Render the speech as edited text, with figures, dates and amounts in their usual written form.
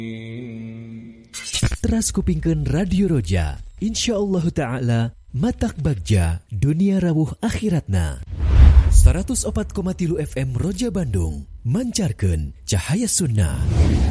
Teras kupingkeun Radio Roja, insyaallah ta'ala matak bagja dunia rawuh akhiratna. 104,3 FM Roja Bandung mancarkeun cahaya sunnah.